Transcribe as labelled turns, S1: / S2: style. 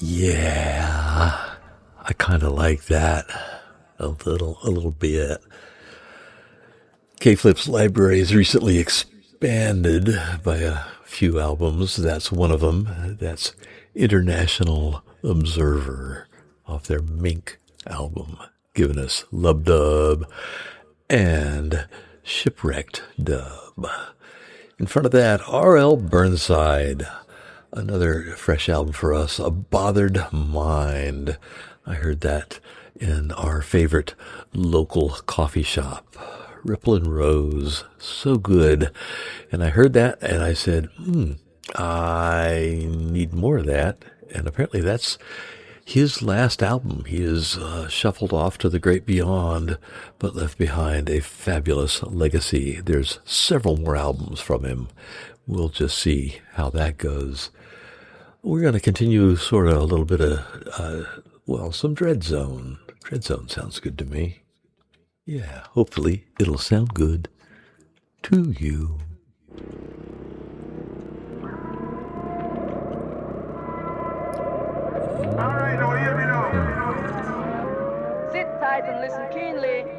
S1: Yeah, I kind of like that a little bit. K-Flip's library has recently expanded by a few albums. That's one of them. That's International Observer off their Mink album, giving us Lub Dub and Shipwrecked Dub. In front of that, R.L. Burnside, another fresh album for us, A Bothered Mind. I heard that in our favorite local coffee shop, Ripple and Rose. So good. And I heard that and I said, I need more of that. And apparently that's his last album. He is shuffled off to the great beyond, but left behind a fabulous legacy. There's several more albums from him. We'll just see how that goes. We're going to continue sort of a little bit of, some Dread Zone. Dread Zone sounds good to me. Yeah, hopefully it'll sound good to you.
S2: All right, now hear me now. Sit tight and listen keenly.